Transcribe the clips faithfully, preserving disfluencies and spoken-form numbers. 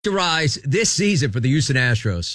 To rise this season for the Houston Astros?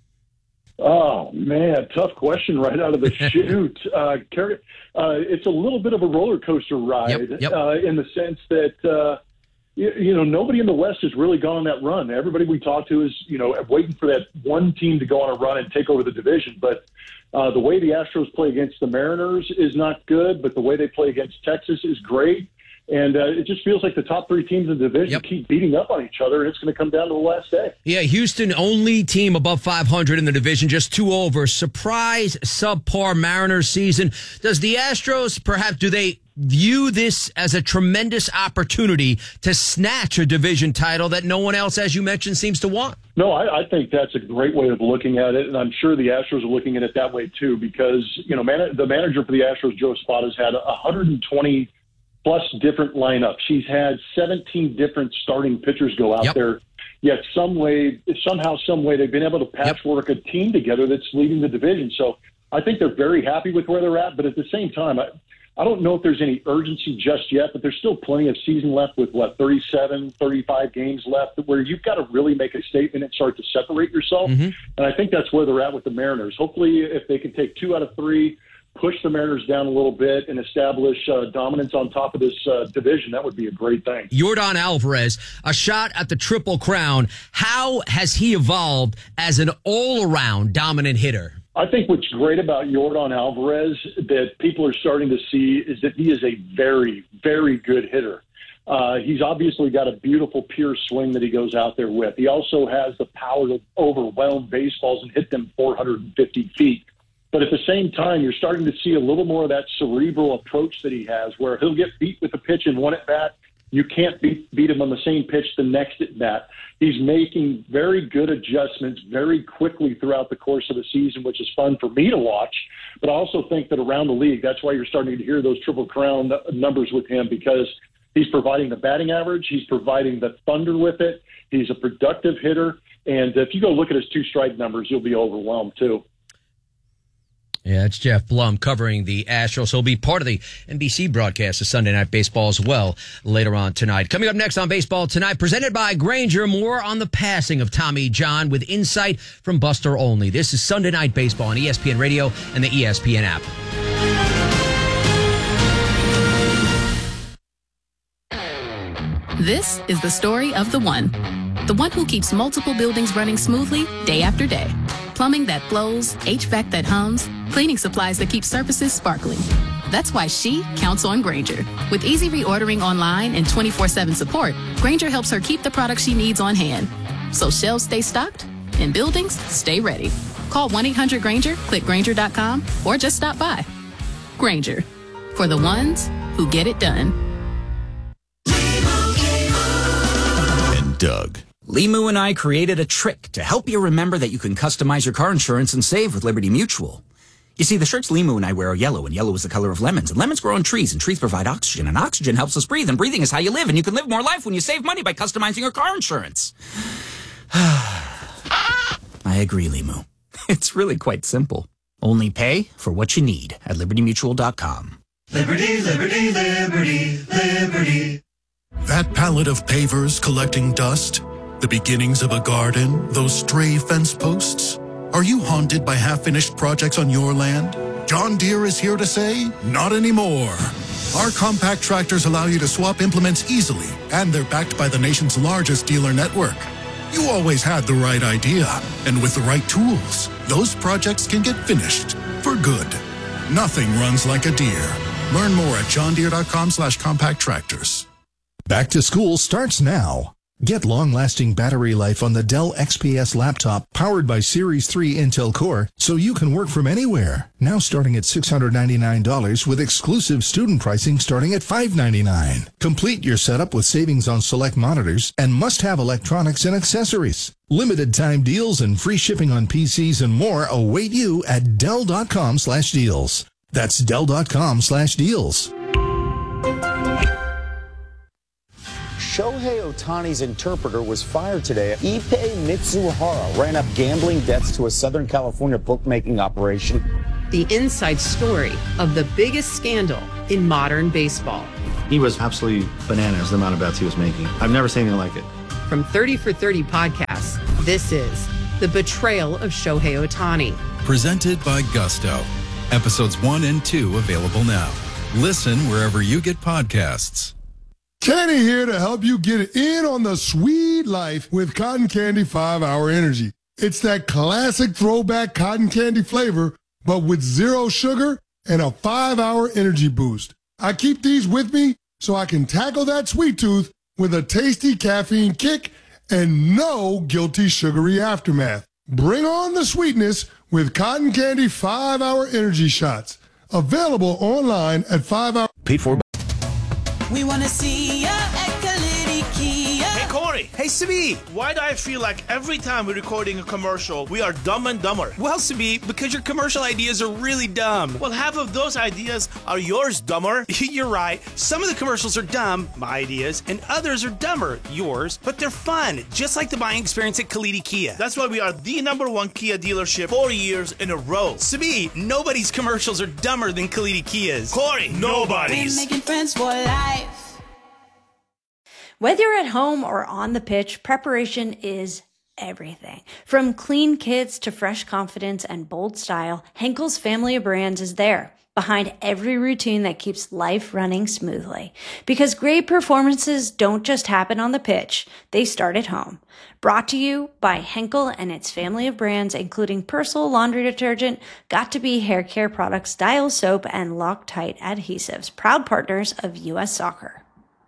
Oh, man, tough question right out of the chute. Uh, uh, it's a little bit of a roller coaster ride yep, yep. Uh, in the sense that, uh, you, you know, nobody in the West has really gone on that run. Everybody we talk to is, you know, waiting for that one team to go on a run and take over the division. But uh, the way the Astros play against the Mariners is not good, but the way they play against Texas is great. And uh, it just feels like the top three teams in the division yep. keep beating up on each other, and it's going to come down to the last day. Yeah, Houston, only team above five hundred in the division, just two over. Surprise, subpar Mariners season. Does the Astros, perhaps, do they view this as a tremendous opportunity to snatch a division title that no one else, as you mentioned, seems to want? No, I, I think that's a great way of looking at it, and I'm sure the Astros are looking at it that way, too, because, you know, man, the manager for the Astros, Joe Spada's had one hundred twenty plus different lineups. He's had seventeen different starting pitchers go out yep. there. Yet some way, somehow, some way, they've been able to patchwork yep. a team together that's leading the division. So I think they're very happy with where they're at. But at the same time, I, I don't know if there's any urgency just yet, but there's still plenty of season left with, what, thirty-seven, thirty-five games left where you've got to really make a statement and start to separate yourself. Mm-hmm. And I think that's where they're at with the Mariners. Hopefully, if they can take two out of three, push the Mariners down a little bit and establish uh, dominance on top of this uh, division, that would be a great thing. Yordan Alvarez, a shot at the Triple Crown. How has he evolved as an all-around dominant hitter? I think what's great about Yordan Alvarez that people are starting to see is that he is a very, very good hitter. Uh, he's obviously got a beautiful, pure swing that he goes out there with. He also has the power to overwhelm baseballs and hit them four hundred fifty feet. But at the same time, you're starting to see a little more of that cerebral approach that he has, where he'll get beat with a pitch in one at bat. You can't beat, beat him on the same pitch the next at bat. He's making very good adjustments very quickly throughout the course of the season, which is fun for me to watch. But I also think that around the league, that's why you're starting to hear those Triple Crown numbers with him, because he's providing the batting average. He's providing the thunder with it. He's a productive hitter. And if you go look at his two-strike numbers, you'll be overwhelmed, too. Yeah, it's Jeff Blum covering the Astros. He'll be part of the N B C broadcast of Sunday Night Baseball as well later on tonight. Coming up next on Baseball Tonight, presented by Grainger, more on the passing of Tommy John with insight from Buster Olney. This is Sunday Night Baseball on E S P N Radio and the E S P N app. This is the story of the one. The one who keeps multiple buildings running smoothly day after day. Plumbing that flows, H V A C that hums, cleaning supplies that keep surfaces sparkling. That's why she counts on Grainger. With easy reordering online and twenty-four seven support, Grainger helps her keep the products she needs on hand. So shelves stay stocked and buildings stay ready. Call one eight hundred Grainger, click Grainger dot com, or just stop by. Grainger, for the ones who get it done. And Doug. Limu and I created a trick to help you remember that you can customize your car insurance and save with Liberty Mutual. You see, the shirts Limu and I wear are yellow, and yellow is the color of lemons, and lemons grow on trees, and trees provide oxygen, and oxygen helps us breathe, and breathing is how you live, and you can live more life when you save money by customizing your car insurance. I agree, Limu. It's really quite simple. Only pay for what you need at liberty mutual dot com. Liberty, liberty, liberty, liberty. That pallet of pavers collecting dust? The beginnings of a garden? Those stray fence posts? Are you haunted by half-finished projects on your land? John Deere is here to say, not anymore. Our compact tractors allow you to swap implements easily, and they're backed by the nation's largest dealer network. You always had the right idea, and with the right tools, those projects can get finished for good. Nothing runs like a Deere. Learn more at john deere dot com slash compact tractors. Back to school starts now. Get long-lasting battery life on the Dell X P S laptop powered by Series three Intel Core so you can work from anywhere. Now starting at six hundred ninety-nine dollars with exclusive student pricing starting at five hundred ninety-nine dollars. Complete your setup with savings on select monitors and must-have electronics and accessories. Limited time deals and free shipping on P Cs and more await you at dell dot com slash deals. That's dell dot com slash deals. Shohei Ohtani's interpreter was fired today. Ippei Mitsuhara ran up gambling debts to a Southern California bookmaking operation. The inside story of the biggest scandal in modern baseball. He was absolutely bananas, the amount of bets he was making. I've never seen anything like it. From thirty for thirty podcasts, this is The Betrayal of Shohei Ohtani. Presented by Gusto. Episodes one and two available now. Listen wherever you get podcasts. Kenny here to help you get in on the sweet life with Cotton Candy five hour Energy. It's that classic throwback cotton candy flavor, but with zero sugar and a five hour energy boost. I keep these with me so I can tackle that sweet tooth with a tasty caffeine kick and no guilty sugary aftermath. Bring on the sweetness with Cotton Candy five hour Energy Shots. Available online at five hour. Paid for. We want to see ya at Kalidi Kia. Hey, Corey. Hey, Sabi. Why do I feel like every time we're recording a commercial, we are dumb and dumber? Well, Sabi, because your commercial ideas are really dumb. Well, half of those ideas are yours, dumber. You're right. Some of the commercials are dumb, my ideas, and others are dumber, yours, but they're fun, just like the buying experience at Kalidi Kia. That's why we are the number one Kia dealership four years in a row. Sabi, nobody's commercials are dumber than Kalidi Kia's. Corey, nobody's. We're making friends for life. Whether you're at home or on the pitch, preparation is everything. From clean kits to fresh confidence and bold style, Henkel's family of brands is there, behind every routine that keeps life running smoothly. Because great performances don't just happen on the pitch, they start at home. Brought to you by Henkel and its family of brands, including Persil laundry detergent, Got2b hair care products, Dial soap, and Loctite adhesives, proud partners of U S Soccer.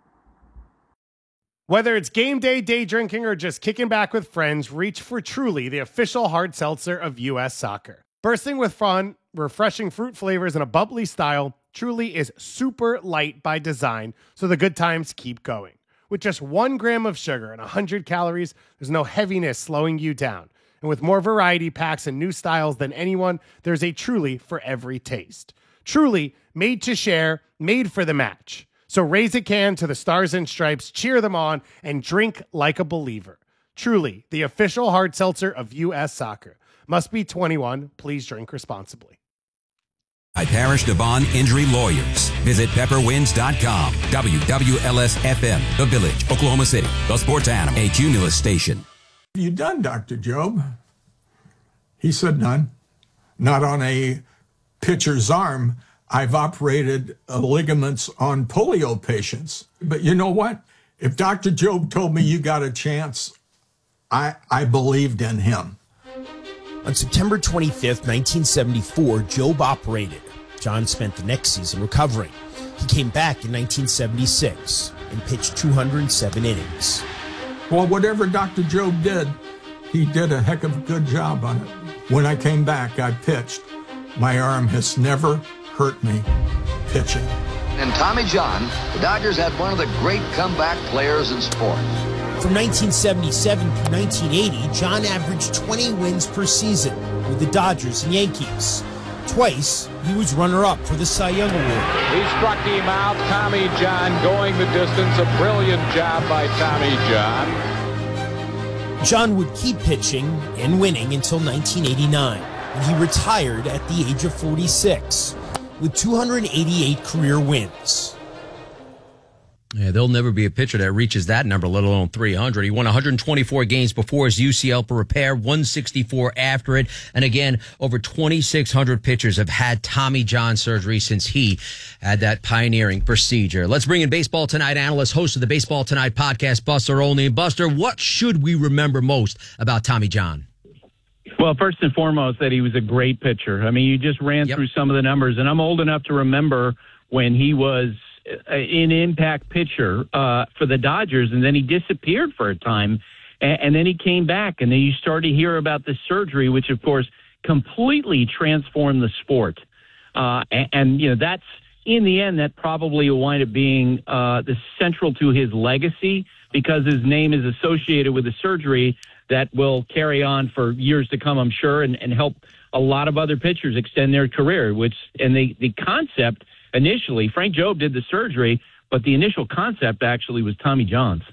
Whether it's game day, day drinking, or just kicking back with friends, reach for Truly, the official hard seltzer of U S Soccer. Bursting with fun, refreshing fruit flavors, and a bubbly style, Truly is super light by design, so the good times keep going. With just one gram of sugar and one hundred calories, there's no heaviness slowing you down. And with more variety packs and new styles than anyone, there's a Truly for every taste. Truly, made to share, made for the match. So raise a can to the Stars and Stripes, cheer them on, and drink like a believer. Truly, the official hard seltzer of U S Soccer. Must be twenty-one. Please drink responsibly. By Parish Devon Injury Lawyers. Visit pepper wins dot com. W W L S F M, The Village, Oklahoma City. The Sports Animal, a Cumulus station. Have you done, Doctor Job? He said none. Not on a pitcher's arm. I've operated uh, ligaments on polio patients. But you know what? If Doctor Job told me you got a chance, I, I believed in him. On September twenty-fifth, nineteen seventy-four, Job operated. John spent the next season recovering. He came back in nineteen seventy-six and pitched two hundred seven innings. Well, whatever Doctor Job did, he did a heck of a good job on it. When I came back, I pitched. My arm has never hurt me pitching. And Tommy John, the Dodgers had one of the great comeback players in sport. From nineteen seventy-seven through nineteen eighty, John averaged twenty wins per season with the Dodgers and Yankees. Twice, he was runner-up for the Cy Young Award. He struck him out. Tommy John going the distance. A brilliant job by Tommy John. John would keep pitching and winning until nineteen eighty-nine, when he retired at the age of forty-six. With two hundred eighty-eight career wins. Yeah, there'll never be a pitcher that reaches that number, let alone three hundred. He won one hundred twenty-four games before his U C L for repair, one sixty-four after it. And again, over twenty-six hundred pitchers have had Tommy John surgery since he had that pioneering procedure. Let's bring in Baseball Tonight analyst, host of the Baseball Tonight podcast, Buster Olney. Buster, what should we remember most about Tommy John? Well, first and foremost, that he was a great pitcher. I mean, you just ran yep. through some of the numbers, and I'm old enough to remember when he was an impact pitcher uh, for the Dodgers, and then he disappeared for a time, and, and then he came back, and then you started to hear about the surgery, which, of course, completely transformed the sport. Uh, and, and, you know, that's, in the end, that probably will wind up being uh, the central to his legacy, because his name is associated with the surgery that will carry on for years to come, I'm sure, and, and help a lot of other pitchers extend their career, which, and the, the concept initially, Frank Jobe did the surgery, but the initial concept actually was Tommy John's.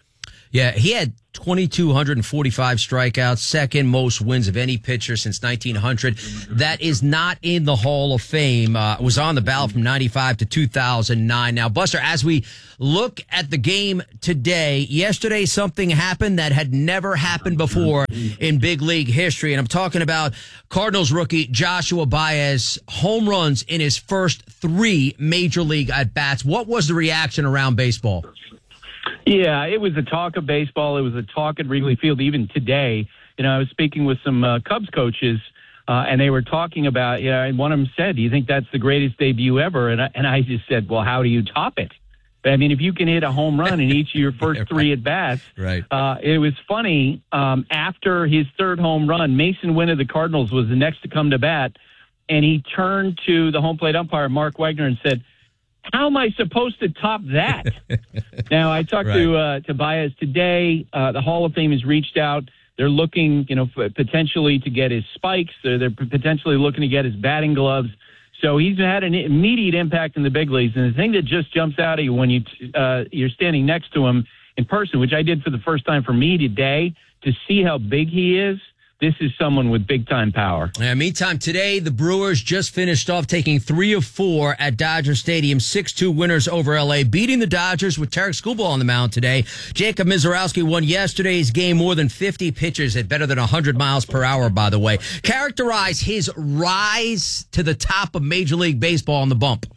Yeah, he had two thousand two hundred forty-five strikeouts, second most wins of any pitcher since nineteen hundred. That is not in the Hall of Fame. Uh, was on the ballot from ninety-five to two thousand nine. Now, Buster, as we look at the game today, yesterday something happened that had never happened before in big league history. And I'm talking about Cardinals rookie Joshua Baez, home runs in his first three major league at-bats. What was the reaction around baseball? Yeah, it was the talk of baseball. It was the talk at Wrigley Field even today. You know, I was speaking with some uh, Cubs coaches, uh, and they were talking about, you know, and one of them said, do you think that's the greatest debut ever? And I, and I just said, well, how do you top it? I mean, if you can hit a home run in each of your first right. three at-bats, right. uh, it was funny. Um, after his third home run, Mason Wynn of the Cardinals was the next to come to bat, and he turned to the home plate umpire, Mark Wagner, and said, how am I supposed to top that? Now, I talked right. to uh, to Baez today. Uh, the Hall of Fame has reached out. They're looking, you know, for potentially to get his spikes. They're, they're potentially looking to get his batting gloves. So he's had an immediate impact in the big leagues. And the thing that just jumps out at you when you uh, you're standing next to him in person, which I did for the first time for me today, to see how big he is. This is someone with big-time power. Yeah, meantime, today, the Brewers just finished off taking three of four at Dodger Stadium, six two winners over L A, beating the Dodgers with Tarek Skubal on the mound today. Jacob Mizorowski won yesterday's game, more than fifty pitches at better than one hundred miles per hour, by the way. Characterize his rise to the top of Major League Baseball on the bump.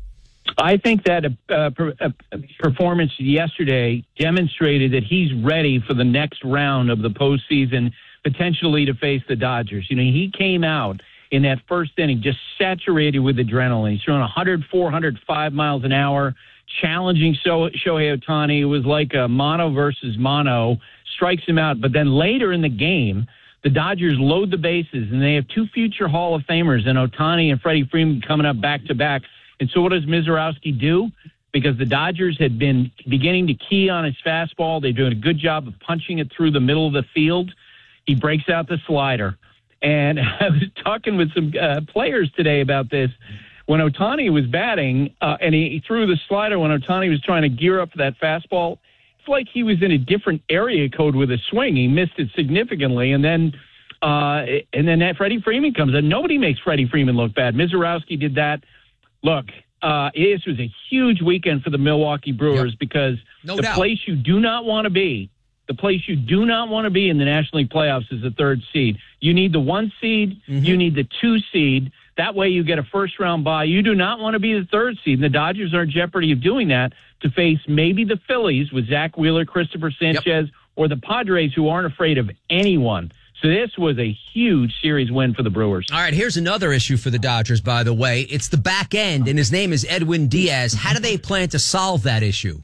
I think that a, a, a performance yesterday demonstrated that he's ready for the next round of the postseason, potentially to face the Dodgers. You know, he came out in that first inning just saturated with adrenaline. He's throwing one hundred four, one hundred five miles an hour, challenging so- Shohei Ohtani. It was like a mono versus mono, strikes him out. But then later in the game, the Dodgers load the bases, and they have two future Hall of Famers, and Ohtani and Freddie Freeman coming up back-to-back. And so what does Mizorowski do? Because the Dodgers had been beginning to key on his fastball. They're doing a good job of punching it through the middle of the field. He breaks out the slider. And I was talking with some uh, players today about this. When Ohtani was batting, uh, and he, he threw the slider when Ohtani was trying to gear up for that fastball, it's like he was in a different area code with a swing. He missed it significantly. And then uh, and then that Freddie Freeman comes in. Nobody makes Freddie Freeman look bad. Mizorowski did that. Look, uh, this was a huge weekend for the Milwaukee Brewers yep. because no the doubt. place you do not want to be, the place you do not want to be in the National League playoffs is the third seed. You need the one seed. Mm-hmm. You need the two seed. That way you get a first-round bye. You do not want to be the third seed. And the Dodgers are in jeopardy of doing that to face maybe the Phillies with Zach Wheeler, Christopher Sanchez, yep. or the Padres, who aren't afraid of anyone. So this was a huge series win for the Brewers. All right, here's another issue for the Dodgers, by the way. It's the back end, and his name is Edwin Diaz. How do they plan to solve that issue?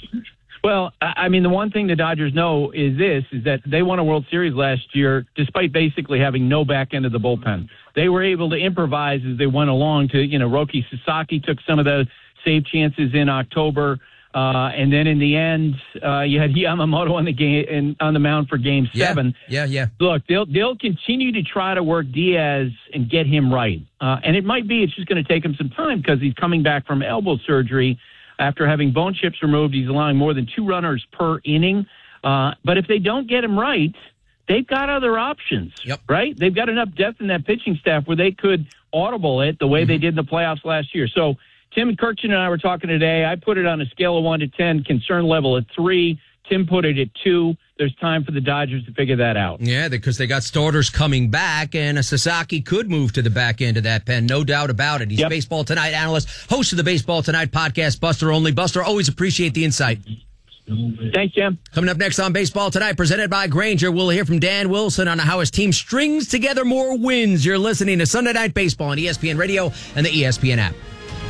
Well, I mean, the one thing the Dodgers know is this, is that they won a World Series last year despite basically having no back end of the bullpen. They were able to improvise as they went along to, you know, Roki Sasaki took some of the save chances in October. Uh, and then in the end, uh, you had Yamamoto on the game and on the mound for Game Seven. Yeah, yeah. yeah. Look, they'll they'll continue to try to work Diaz and get him right. Uh, and it might be it's just going to take him some time because he's coming back from elbow surgery after having bone chips removed. He's allowing more than two runners per inning. Uh, but if they don't get him right, they've got other options, yep. right? They've got enough depth in that pitching staff where they could audible it the way mm-hmm. they did in the playoffs last year. So Tim Kirchin and I were talking today. I put it on a scale of one to ten, concern level at three. Tim put it at two. There's time for the Dodgers to figure that out. Yeah, because they got starters coming back, and a Sasaki could move to the back end of that pen, no doubt about it. He's yep. a Baseball Tonight analyst, host of the Baseball Tonight podcast, Buster Olney. Buster, always appreciate the insight. Thanks, Jim. Coming up next on Baseball Tonight, presented by Grainger, we'll hear from Dan Wilson on how his team strings together more wins. You're listening to Sunday Night Baseball on E S P N Radio and the E S P N app.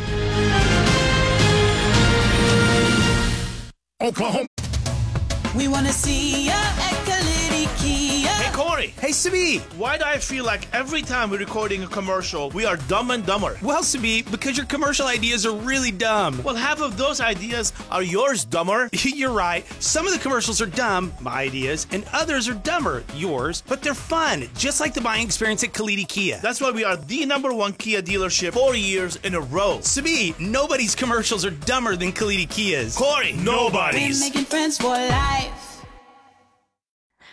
Oklahoma. We want to see ya at Kalidi Kia. Hey, Corey. Hey, Sabi. Why do I feel like every time we're recording a commercial, we are dumb and dumber? Well, Sabi, because your commercial ideas are really dumb. Well, half of those ideas are yours, dumber. You're right. Some of the commercials are dumb, my ideas, and others are dumber, yours, but they're fun, just like the buying experience at Kalidi Kia. That's why we are the number one Kia dealership four years in a row. Sabi, nobody's commercials are dumber than Kalidi Kia's. Corey, nobody's. We're making friends for life.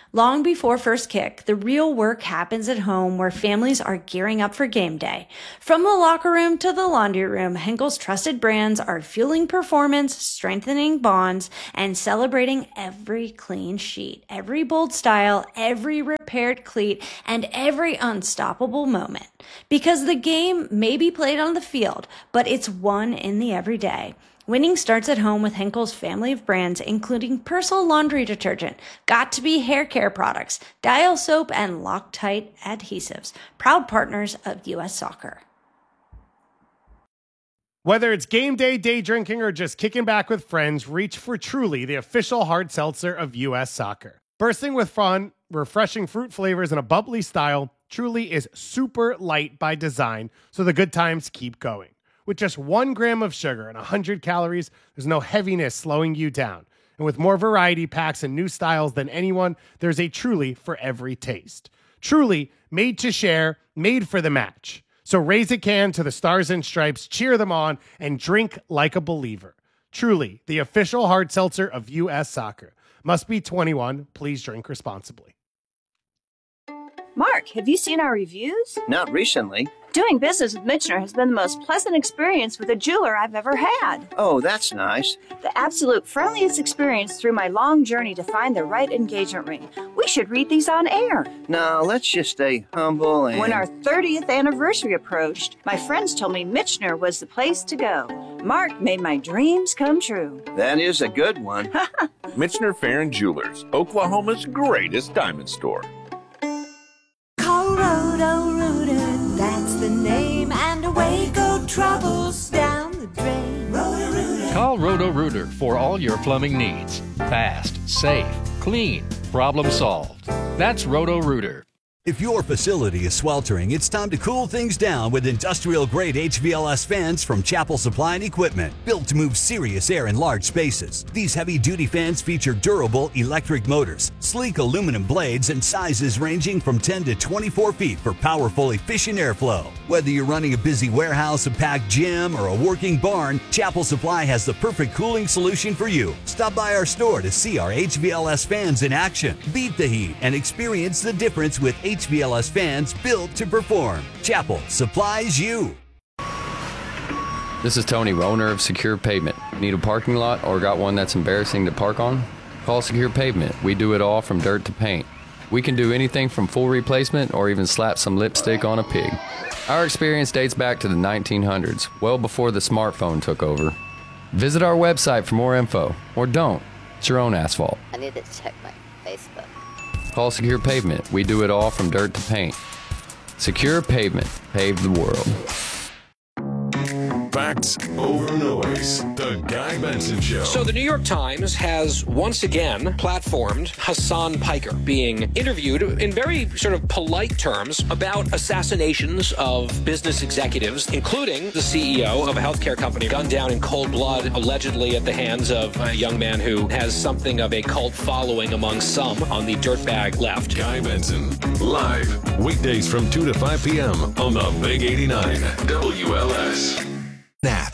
Long before first kick, the real work happens at home where families are gearing up for game day. From the locker room to the laundry room, Henkel's trusted brands are fueling performance, strengthening bonds, and celebrating every clean sheet, every bold style, every repaired cleat, and every unstoppable moment. Because the game may be played on the field, but it's won in the everyday. Winning starts at home with Henkel's family of brands, including Persil laundry detergent, Got2b hair care products, Dial soap, and Loctite adhesives, proud partners of U S Soccer. Whether it's game day, day drinking, or just kicking back with friends, reach for Truly, the official hard seltzer of U S Soccer. Bursting with fun, refreshing fruit flavors, and a bubbly style, Truly is super light by design, so the good times keep going. With just one gram of sugar and one hundred calories, there's no heaviness slowing you down. And with more variety packs and new styles than anyone, there's a Truly for every taste. Truly, made to share, made for the match. So raise a can to the Stars and Stripes, cheer them on, and drink like a believer. Truly, the official hard seltzer of U S Soccer. Must be twenty-one. Please drink responsibly. Mark, have you seen our reviews? Not recently. Doing business with Michener has been the most pleasant experience with a jeweler I've ever had. Oh, that's nice. The absolute friendliest experience through my long journey to find the right engagement ring. We should read these on air. No, let's just stay humble and... When our thirtieth anniversary approached, my friends told me Michener was the place to go. Mark made my dreams come true. That is a good one. Michener Fair and Jewelers, Oklahoma's greatest diamond store. Call Roto Rooter, that's the name, and away go troubles down the drain. Roto Rooter. Call Roto Rooter for all your plumbing needs. Fast, safe, clean, problem solved. That's Roto Rooter. If your facility is sweltering, it's time to cool things down with industrial-grade H V L S fans from Chapel Supply and Equipment, built to move serious air in large spaces. These heavy-duty fans feature durable electric motors, sleek aluminum blades, and sizes ranging from ten to twenty-four feet for powerful, efficient airflow. Whether you're running a busy warehouse, a packed gym, or a working barn, Chapel Supply has the perfect cooling solution for you. Stop by our store to see our H V L S fans in action. Beat the heat and experience the difference with H V L S fans built to perform. Chapel supplies you. This is Tony, owner of Secure Pavement. Need a parking lot or got one that's embarrassing to park on? Call Secure Pavement. We do it all from dirt to paint. We can do anything from full replacement or even slap some lipstick on a pig. Our experience dates back to the nineteen hundreds, well before the smartphone took over. Visit our website for more info, or don't. It's your own asphalt. I need to check my Facebook. Call Secure Pavement. We do it all from dirt to paint. Secure Pavement. Pave the world. Facts over noise. The Guy Benson Show. So the New York Times has once again platformed Hassan Piker being interviewed in very sort of polite terms about assassinations of business executives, including the C E O of a healthcare company gunned down in cold blood, allegedly at the hands of a young man who has something of a cult following among some on the dirtbag left. Guy Benson, live, weekdays from two to five p.m. on the Big eighty-nine W L S. Nap.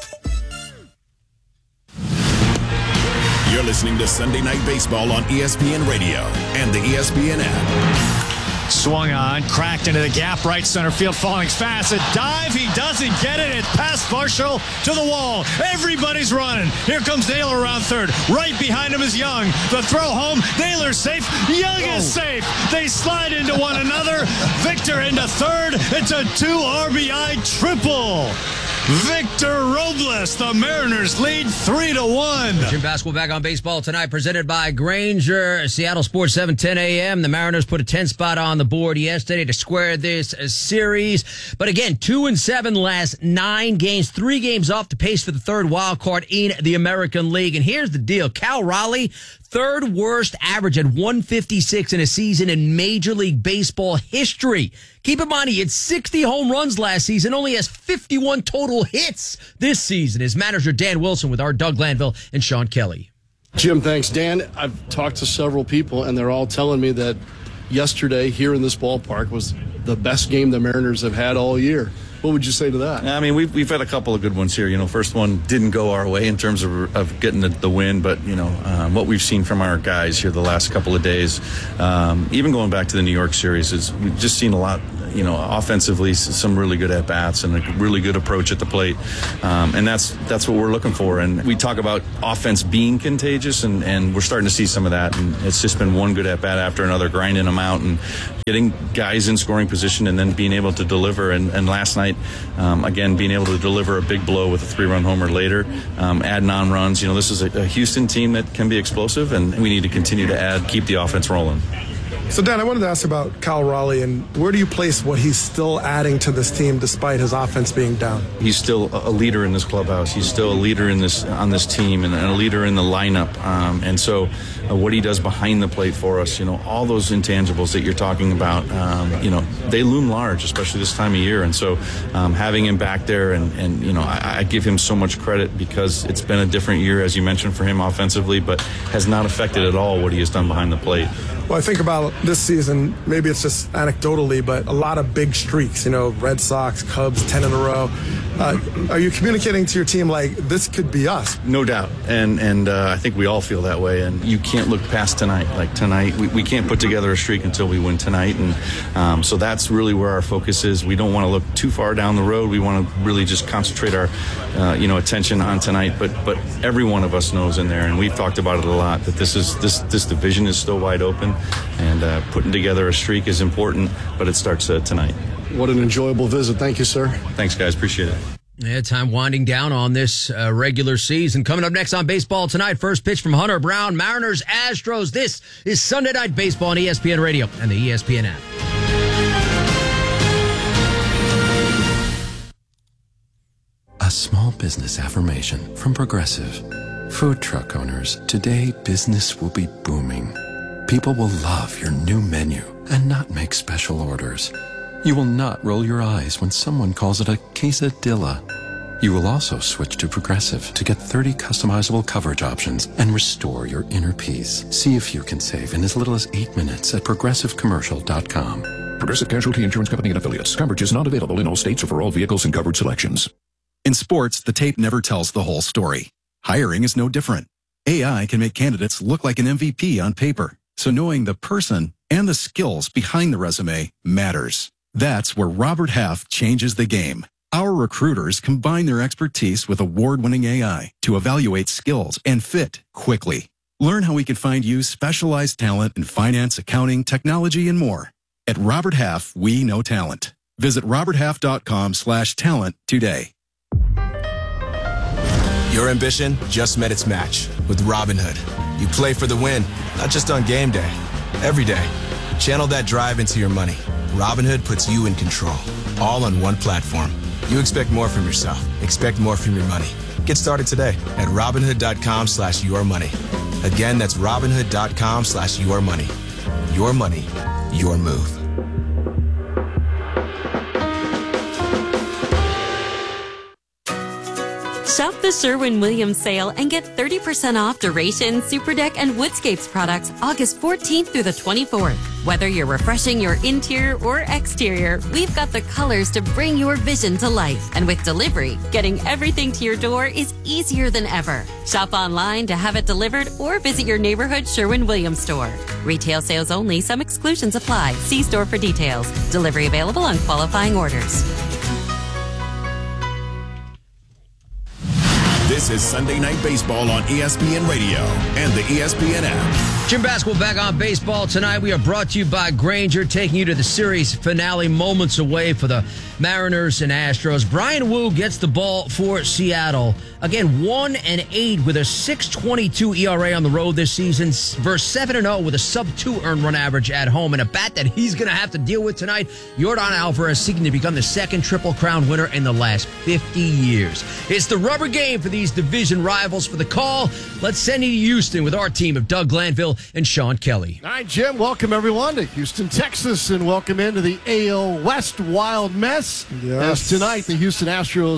You're listening to Sunday Night Baseball on E S P N Radio and the E S P N app. Swung on, cracked into the gap, right center field, falling fast. A dive, he doesn't get it. It's past Marshall to the wall. Everybody's running. Here comes Naylor around third. Right behind him is Young. The throw home. Naylor's safe. Young oh. is safe. They slide into one another. Victor into third. It's a two R B I triple. Victor Robles, the Mariners lead three to one. Jim basketball back on Baseball Tonight, presented by Grainger. Seattle Sports seven ten a.m. The Mariners put a ten spot on the board yesterday to square this series. But again, two and seven last nine games, three games off the pace for the third wild card in the American League. And here's the deal. Cal Raleigh, third worst average at one fifty-six in a season in Major League Baseball history. Keep in mind, he had sixty home runs last season, only has fifty-one total hits this season. His manager, Dan Wilson, with our Doug Glanville and Sean Kelly. Jim, thanks. Dan, I've talked to several people, and they're all telling me that yesterday here in this ballpark was the best game the Mariners have had all year. What would you say to that? I mean, we've, we've had a couple of good ones here. You know, first one didn't go our way in terms of, of getting the, the win, but, you know, um, what we've seen from our guys here the last couple of days, um, even going back to the New York series, is we've just seen a lot, you know, offensively, some really good at-bats and a really good approach at the plate. Um, and that's that's what we're looking for. And we talk about offense being contagious, and, and we're starting to see some of that. And it's just been one good at-bat after another, grinding them out and getting guys in scoring position and then being able to deliver. And, and last night, um, again, being able to deliver a big blow with a three-run homer later, um, adding on runs. You know, this is a, a Houston team that can be explosive, and we need to continue to add, keep the offense rolling. So, Dan, I wanted to ask about Cal Raleigh, and where do you place what he's still adding to this team despite his offense being down? He's still a leader in this clubhouse. He's still a leader in this on this team and a leader in the lineup. Um, and so uh, what he does behind the plate for us, you know, all those intangibles that you're talking about, um, you know, they loom large, especially this time of year. And so um, having him back there, and, and you know, I, I give him so much credit because it's been a different year, as you mentioned, for him offensively, but has not affected at all what he has done behind the plate. Well, I think about this season, maybe it's just anecdotally, but a lot of big streaks, you know, Red Sox, Cubs, ten in a row. Uh, are you communicating to your team like this could be us? No doubt. And and uh, I think we all feel that way. And you can't look past tonight. Like tonight, we, we can't put together a streak until we win tonight. And um, so that's really where our focus is. We don't want to look too far down the road. We want to really just concentrate our, uh, you know, attention on tonight. But but every one of us knows in there, and we've talked about it a lot, that this is this this division is still wide open, and uh, putting together a streak is important. But it starts uh, tonight. What an enjoyable visit. Thank you, sir. Thanks, guys. Appreciate it. Yeah, time winding down on this uh, regular season. Coming up next on Baseball Tonight, first pitch from Hunter Brown, Mariners, Astros. This is Sunday Night Baseball on E S P N Radio and the E S P N app. A small business affirmation from Progressive. Food truck owners, today business will be booming. People will love your new menu and not make special orders. You will not roll your eyes when someone calls it a quesadilla. You will also switch to Progressive to get thirty customizable coverage options and restore your inner peace. See if you can save in as little as eight minutes at progressive commercial dot com. Progressive Casualty Insurance Company and Affiliates. Coverage is not available in all states or for all vehicles and coverage selections. In sports, the tape never tells the whole story. Hiring is no different. A I can make candidates look like an M V P on paper. So knowing the person and the skills behind the resume matters. That's where Robert Half changes the game. Our recruiters combine their expertise with award-winning A I to evaluate skills and fit quickly. Learn how we can find you specialized talent in finance, accounting, technology, and more. At Robert Half, we know talent. Visit roberthalf.com slash talent today. Your ambition just met its match with Robinhood. You play for the win, not just on game day, every day. Channel that drive into your money. Robinhood puts you in control, all on one platform. You expect more from yourself. Expect more from your money. Get started today at Robinhood.com slash your money. Again, that's Robinhood.com slash your money. Your money, your move. Shop the Sherwin-Williams sale and get thirty percent off Duration, Superdeck, and Woodscapes products August fourteenth through the twenty-fourth. Whether you're refreshing your interior or exterior, we've got the colors to bring your vision to life. And with delivery, getting everything to your door is easier than ever. Shop online to have it delivered or visit your neighborhood Sherwin-Williams store. Retail sales only. Some exclusions apply. See store for details. Delivery available on qualifying orders. This is Sunday Night Baseball on E S P N Radio and the E S P N app. Jim Basketball back on Baseball Tonight. We are brought to you by Grainger, taking you to the series finale, moments away for the Mariners and Astros. Brian Wu gets the ball for Seattle. Again, one and eight with a six twenty-two E R A on the road this season, versus seven and oh with a sub two earned run average at home, and a bat that he's going to have to deal with tonight. Yordan Alvarez seeking to become the second Triple Crown winner in the last fifty years. It's the rubber game for these division rivals. For the call, let's send you to Houston with our team of Doug Glanville and Sean Kelly. All right, Jim, welcome everyone to Houston, Texas, and welcome into the A L West Wild Mess. Yes. As tonight, the Houston Astros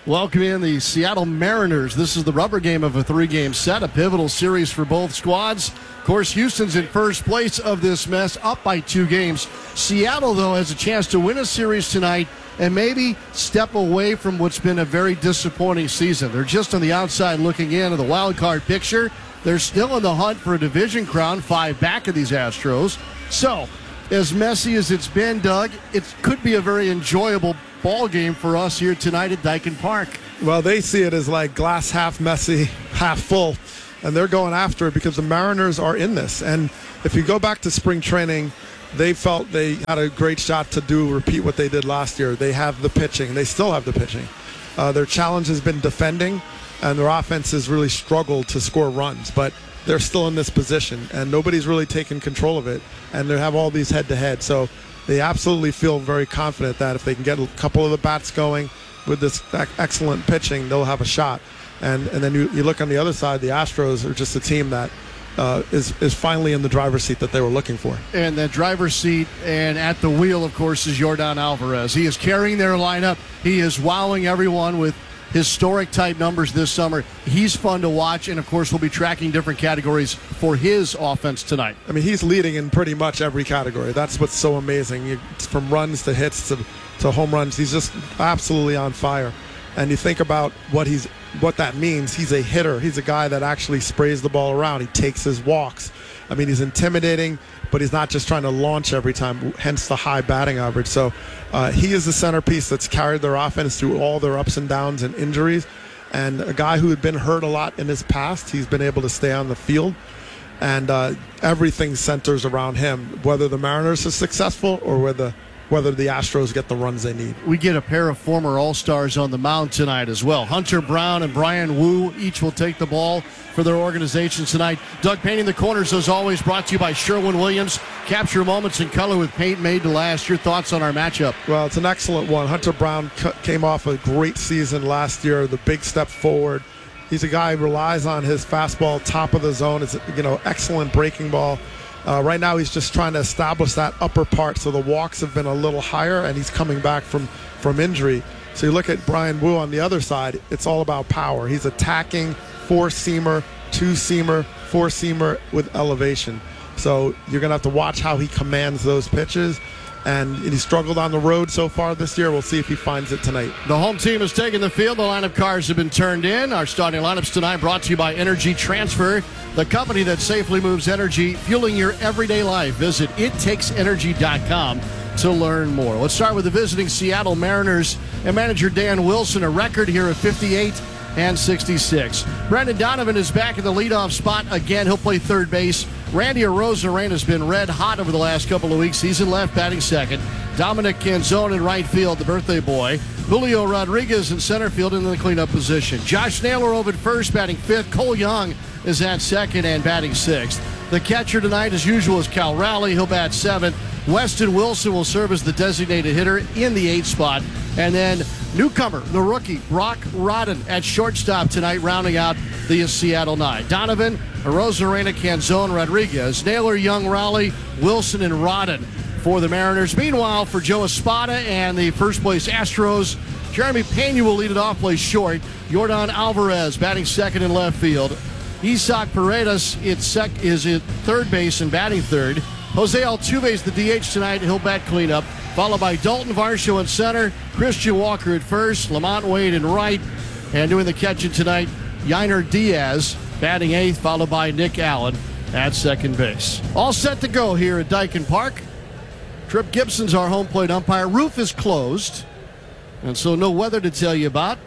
Welcome in the Seattle Mariners. This is the rubber game of a three-game set, a pivotal series for both squads. Of course, Houston's in first place of this mess, up by two games. Seattle, though, has a chance to win a series tonight and maybe step away from what's been a very disappointing season. They're just on the outside looking in of the wild card picture. They're still in the hunt for a division crown, five back of these Astros. So, as messy as it's been, Doug, it could be a very enjoyable ball game for us here tonight at Daikin Park. Well, they see it as like glass half messy, half full, and they're going after it because the Mariners are in this. And if you go back to spring training, they felt they had a great shot to do repeat what they did last year. They have the pitching. They still have the pitching. Uh, their challenge has been defending, and their offense has really struggled to score runs. But they're still in this position, and nobody's really taken control of it. And they have all these head-to-head. So they absolutely feel very confident that if they can get a couple of the bats going with this excellent pitching, they'll have a shot. And and then you, you look on the other side, the Astros are just a team that uh, is, is finally in the driver's seat that they were looking for. And the driver's seat and at the wheel, of course, is Yordan Alvarez. He is carrying their lineup. He is wowing everyone with historic type numbers this summer. He's fun to watch, and of course we'll be tracking different categories for his offense tonight. I mean, he's leading in pretty much every category. That's what's so amazing. You, from runs to hits to, to home runs, he's just absolutely on fire. And you think about what he's what that means. He's a hitter. He's a guy that actually sprays the ball around. He takes his walks. I mean, he's intimidating, but he's not just trying to launch every time, hence the high batting average. So uh, he is the centerpiece that's carried their offense through all their ups and downs and injuries. And a guy who had been hurt a lot in his past, he's been able to stay on the field. And uh, everything centers around him, whether the Mariners are successful or whether whether the Astros get the runs they need. We get a pair of former All-Stars on the mound tonight as well. Hunter Brown and Brian Wu each will take the ball for their organizations tonight. Doug, painting the corners, as always, brought to you by Sherwin-Williams. Capture moments in color with paint made to last. Your thoughts on our matchup? Well, it's an excellent one. Hunter Brown c- came off a great season last year, the big step forward. He's a guy who relies on his fastball, top of the zone. It's, you know, excellent breaking ball. Uh, right now, he's just trying to establish that upper part, so the walks have been a little higher, and he's coming back from, from injury. So you look at Brian Wu on the other side, it's all about power. He's attacking four-seamer, two-seamer, four-seamer with elevation. So you're going to have to watch how he commands those pitches. And he struggled on the road so far this year. We'll see if he finds it tonight. The home team has taken the field. The lineup cards have been turned in. Our starting lineups tonight brought to you by Energy Transfer, the company that safely moves energy, fueling your everyday life. Visit it takes energy dot com to learn more. Let's start with the visiting Seattle Mariners and manager Dan Wilson, a record here of fifty-eight and sixty-six. Brendan Donovan is back in the leadoff spot again. He'll play third base. Randy Arozarena has been red hot over the last couple of weeks. He's in left, batting second. Dominic Canzone in right field, the birthday boy. Julio Rodriguez in center field in the cleanup position. Josh Naylor over at first, batting fifth. Cole Young is at second and batting sixth. The catcher tonight, as usual, is Cal Rowley. He'll bat seventh. Weston Wilson will serve as the designated hitter in the eighth spot. And then newcomer, the rookie, Brock Rodden at shortstop tonight, rounding out the Seattle nine. Donovan, Arozarena, Canzone, Rodriguez, Naylor, Young, Rowley, Wilson, and Rodden for the Mariners. Meanwhile, for Joe Espada and the first place Astros, Jeremy Pena will lead it off, play short. Yordan Alvarez batting second in left field. Isaac Paredes is, sec- is at third base and batting third. Jose Altuve is the D H tonight. He'll bat cleanup. Followed by Dalton Varsho in center, Christian Walker at first, Lamont Wade in right, and doing the catching tonight, Yainer Diaz batting eighth, followed by Nick Allen at second base. All set to go here at Daikin Park. Trip Gibson's our home plate umpire. Roof is closed, and so no weather to tell you about.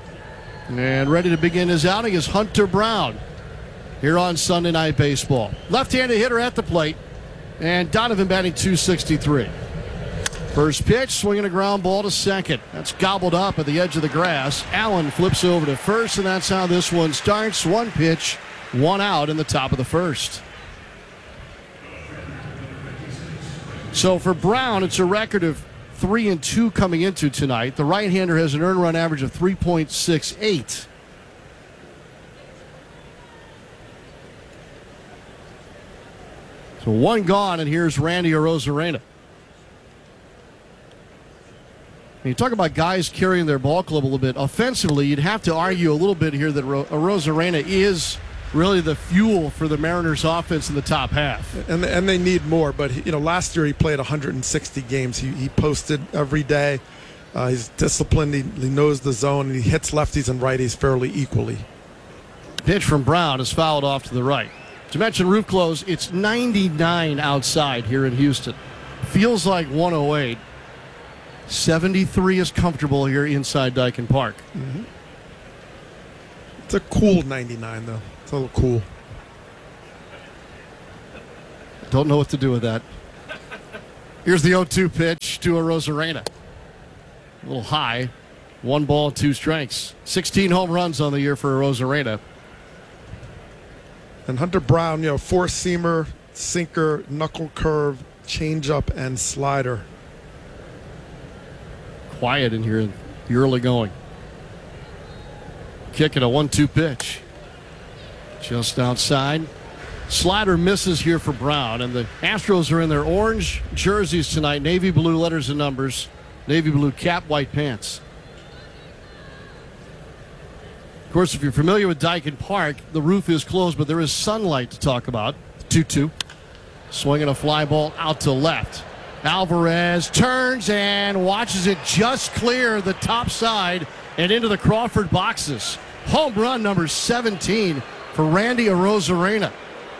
And ready to begin his outing is Hunter Brown here on Sunday Night Baseball. Left-handed hitter at the plate, and Donovan batting two sixty-three. First pitch, swinging a ground ball to second. That's gobbled up at the edge of the grass. Allen flips over to first, and that's how this one starts. One pitch, one out in the top of the first. So for Brown, it's a record of three and two coming into tonight. The right-hander has an earned run average of three point six eight. So one gone, and here's Randy Arozarena. You talk about guys carrying their ball club a little bit. Offensively, you'd have to argue a little bit here that Ro- Arozarena is really the fuel for the Mariners' offense in the top half. And and they need more. But, you know, last year he played one hundred sixty games. He, he posted every day. Uh, he's disciplined. He, he knows the zone. And he hits lefties and righties fairly equally. Pitch from Brown is fouled off to the right. To mention roof close, it's ninety-nine outside here in Houston. Feels like one oh eight. seventy-three is comfortable here inside Daikin Park. Mm-hmm. It's a cool ninety-nine, though. It's a little cool. Don't know what to do with that. Here's the oh two pitch to Arozarena. A little high. One ball, two strikes. sixteen home runs on the year for Arozarena. And Hunter Brown, you know, four-seamer, sinker, knuckle curve, changeup, and slider. Quiet in here in the early going. Kicking a one two pitch. Just outside. Slider misses here for Brown, and the Astros are in their orange jerseys tonight. Navy blue letters and numbers. Navy blue cap, white pants. Of course, if you're familiar with Daikin Park, the roof is closed, but there is sunlight to talk about. two two. Swinging a fly ball out to left. Alvarez turns and watches it just clear the top side and into the Crawford boxes. Home run number seventeen for Randy Arozarena.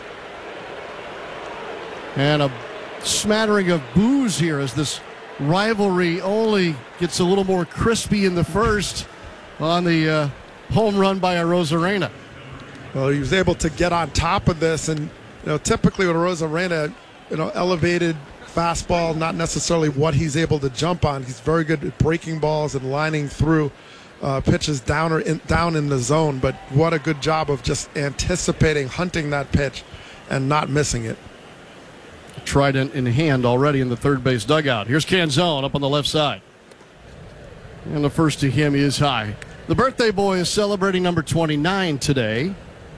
And a smattering of boos here as this rivalry only gets a little more crispy in the first on the uh, home run by Arozarena. Well, he was able to get on top of this, and you know, typically with Arozarena, you know, elevated fastball, not necessarily what he's able to jump on. He's very good at breaking balls and lining through uh, pitches down or in, down in the zone. But what a good job of just anticipating, hunting that pitch, and not missing it. Trident in hand already in the third base dugout. Here's Canzone up on the left side. And the first to him is high. The birthday boy is celebrating number twenty-nine today.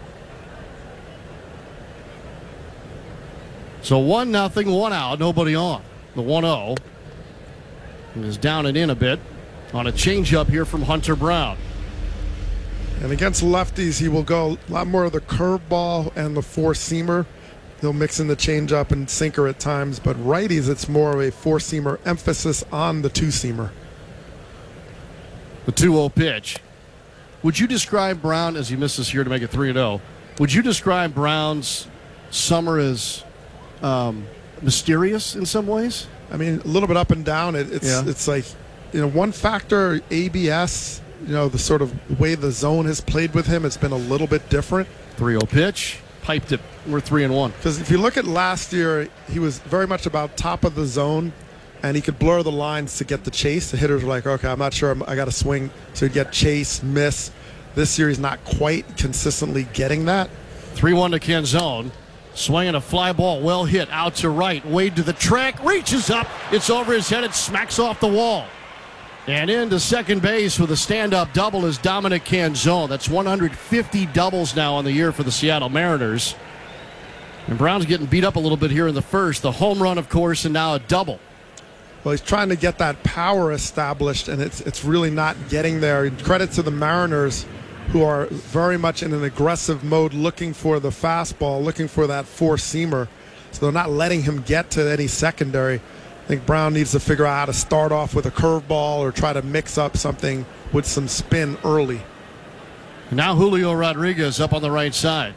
So one nothing, one out, nobody on. The one oh is down and in a bit on a changeup here from Hunter Brown. And against lefties, he will go a lot more of the curveball and the four-seamer. He'll mix in the changeup and sinker at times, but righties, it's more of a four-seamer emphasis on the two-seamer. The two oh pitch. Would you describe Brown, as he misses here to make it three and oh, would you describe Brown's summer as um, mysterious in some ways? I mean, a little bit up and down. It, it's yeah. it's like, you know, one factor, A B S, you know, the sort of way the zone has played with him, it's been a little bit different. three oh pitch. Piped it. We're three and one. Because if you look at last year, he was very much about top of the zone, and he could blur the lines to get the chase. The hitters were like, okay, I'm not sure, I'm, I got to swing. So he'd get chase, miss. This year he's not quite consistently getting that. three one to Canzone. Swinging a fly ball, well hit, out to right. Wade to the track, reaches up. It's over his head. It smacks off the wall. And into second base with a stand-up double is Dominic Canzone. That's one hundred fifty doubles now on the year for the Seattle Mariners. And Brown's getting beat up a little bit here in the first. The home run, of course, and now a double. Well, he's trying to get that power established, and it's it's really not getting there. Credit to the Mariners, who are very much in an aggressive mode, looking for the fastball, looking for that four-seamer. So they're not letting him get to any secondary. I think Brown needs to figure out how to start off with a curveball or try to mix up something with some spin early. Now Julio Rodriguez up on the right side.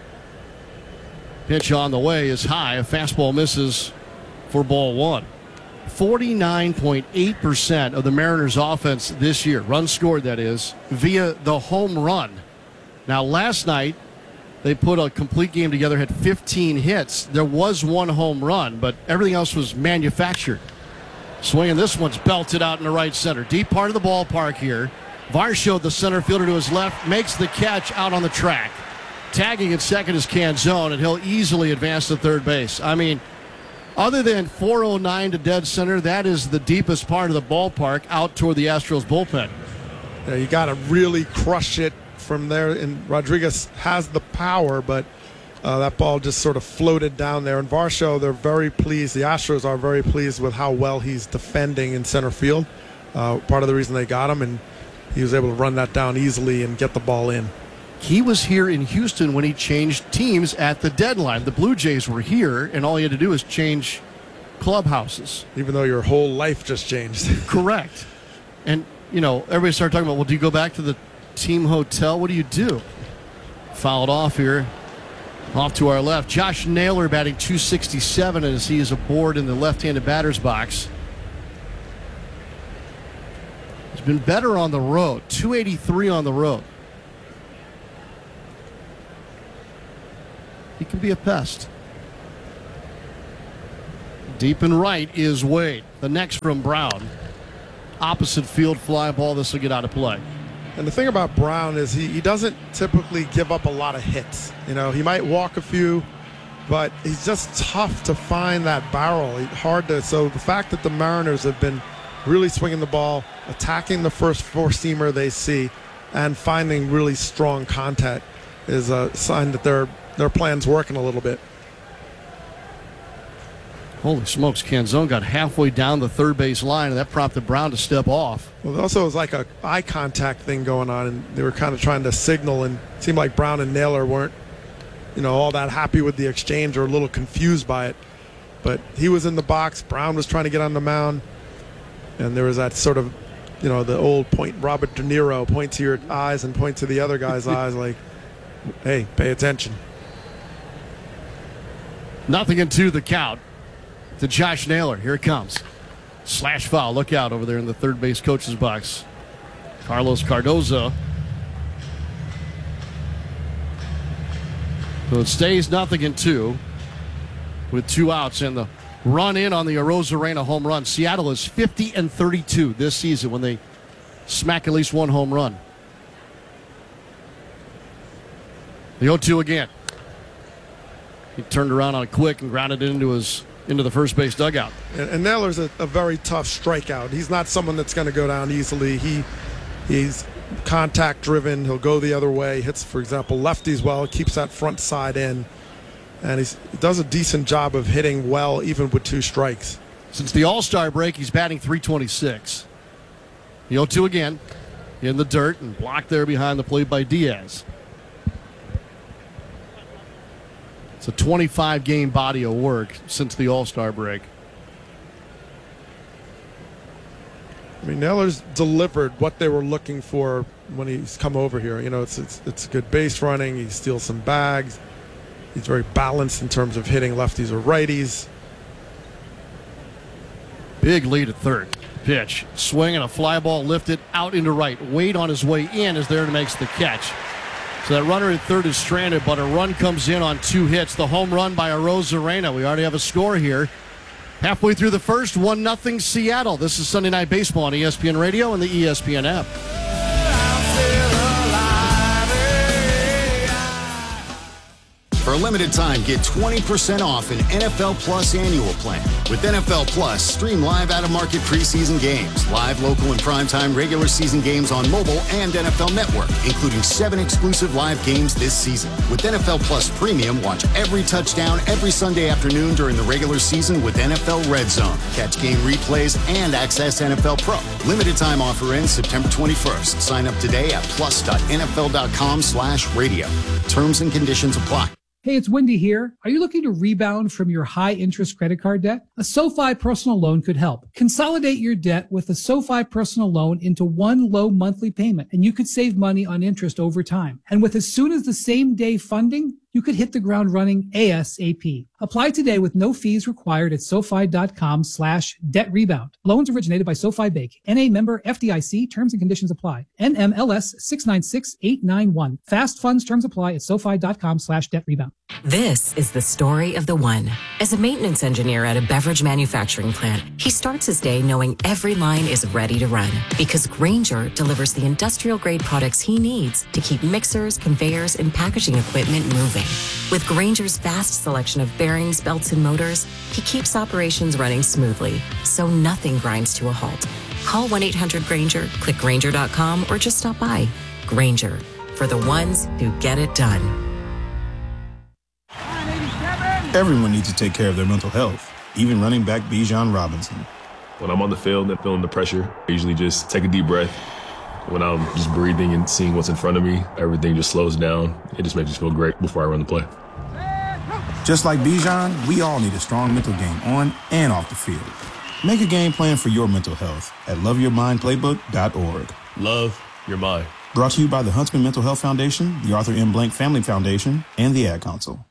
Pitch on the way is high. A fastball misses for ball one. forty-nine point eight percent of the Mariners' offense this year, runs scored that is, via the home run. Now last night, they put a complete game together, had fifteen hits. There was one home run, but everything else was manufactured. Swinging, this one's belted out in the right center. Deep part of the ballpark here. Varsho, the center fielder to his left, makes the catch out on the track. Tagging at second is Canzone, and he'll easily advance to third base. I mean, other than four oh nine to dead center, that is the deepest part of the ballpark out toward the Astros bullpen. Yeah, you got to really crush it from there, and Rodriguez has the power, but uh, that ball just sort of floated down there. And Varsho, they're very pleased. The Astros are very pleased with how well he's defending in center field. uh, part of the reason they got him, and he was able to run that down easily and get the ball in. He was here in Houston when he changed teams at the deadline. The Blue Jays were here, and all he had to do was change clubhouses. Even though your whole life just changed. Correct. And, you know, everybody started talking about, well, do you go back to the team hotel? What do you do? Fouled off here. Off to our left. Josh Naylor batting two sixty-seven as he is aboard in the left-handed batter's box. He's been better on the road. two eighty-three on the road. He can be a pest. Deep and right is Wade. The next from Brown. Opposite field fly ball. This will get out of play. And the thing about Brown is he, he doesn't typically give up a lot of hits. You know, he might walk a few, but he's just tough to find that barrel. He, hard to. So the fact that the Mariners have been really swinging the ball, attacking the first four-seamer they see, and finding really strong contact is a sign that their their plan's working a little bit. Holy smokes, Canzone got halfway down the third base line, and that prompted Brown to step off. Well, there also was like a eye contact thing going on, and they were kind of trying to signal, and it seemed like Brown and Naylor weren't, you know, all that happy with the exchange or a little confused by it. But he was in the box. Brown was trying to get on the mound, and there was that sort of, you know, the old point, Robert De Niro, point to your eyes and point to the other guy's eyes like, hey, pay attention. Nothing into the count to Josh Naylor. Here it comes. Slash foul. Look out over there in the third base coach's box. Carlos Cardozo. So it stays nothing in two with two outs and the run in on the Arozarena home run. Seattle is fifty and thirty-two this season when they smack at least one home run. The oh two again. He turned around on it quick and grounded it into his into the first base dugout. And, and Naylor's a, a very tough strikeout. He's not someone that's going to go down easily. He he's contact driven. He'll go the other way. Hits, for example, lefties well. Keeps that front side in, and he's, he does a decent job of hitting well, even with two strikes. Since the All-Star break, he's batting three twenty-six. The oh two again in the dirt and blocked there behind the plate by Diaz. It's a twenty-five game body of work since the All-Star break. I mean, Naylor's delivered what they were looking for when he's come over here. You know, it's it's it's good base running. He steals some bags. He's very balanced in terms of hitting lefties or righties. Big lead at third. Pitch. Swing and a fly ball lifted out into right. Wade on his way in is there to make the catch. So that runner at third is stranded, but a run comes in on two hits. The home run by Arozarena. We already have a score here. Halfway through the first, one nothing Seattle. This is Sunday Night Baseball on E S P N Radio and the E S P N app. For a limited time, get twenty percent off an N F L Plus annual plan. With N F L Plus, stream live out-of-market preseason games, live local and primetime regular season games on mobile and N F L Network, including seven exclusive live games this season. With N F L Plus Premium, watch every touchdown every Sunday afternoon during the regular season with N F L Red Zone. Catch game replays and access N F L Pro. Limited time offer ends September twenty-first. Sign up today at plus.nfl.com slash radio. Terms and conditions apply. Hey, it's Wendy here. Are you looking to rebound from your high-interest credit card debt? A SoFi personal loan could help. Consolidate your debt with a SoFi personal loan into one low monthly payment, and you could save money on interest over time. And with as soon as the same day funding, you could hit the ground running ASAP. Apply today with no fees required at SoFi.com slash debt rebound. Loans originated by SoFi Bank. N A member F D I C. Terms and conditions apply. N M L S six nine six eight nine one. Fast funds terms apply at SoFi.com slash debt rebound. This is the story of the one. As a maintenance engineer at a beverage manufacturing plant, he starts his day knowing every line is ready to run because Grainger delivers the industrial-grade products he needs to keep mixers, conveyors, and packaging equipment moving. With Grainger's vast selection of bearings, belts, and motors, he keeps operations running smoothly, so nothing grinds to a halt. Call one eight hundred Grainger, click Grainger dot com, or just stop by. Grainger, for the ones who get it done. Everyone needs to take care of their mental health, even running back Bijan Robinson. When I'm on the field and feeling the pressure, I usually just take a deep breath. When I'm just breathing and seeing what's in front of me, everything just slows down. It just makes me feel great before I run the play. Just like Bijan, we all need a strong mental game on and off the field. Make a game plan for your mental health at love your mind playbook dot org. Love your mind. Brought to you by the Huntsman Mental Health Foundation, the Arthur M. Blank Family Foundation, and the Ad Council.